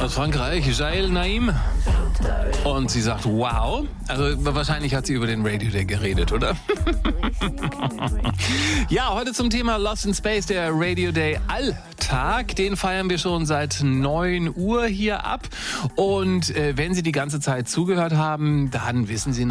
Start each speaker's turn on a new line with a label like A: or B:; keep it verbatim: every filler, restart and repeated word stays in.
A: aus Frankreich, Jael Naim. Und sie sagt, wow. Also wahrscheinlich hat sie über den Radio Day geredet, oder? Ja, heute zum Thema Lost in Space, der Radio Day Alltag. Den feiern wir schon seit neun Uhr hier ab. Und äh, wenn Sie die ganze Zeit zugehört haben, dann wissen Sie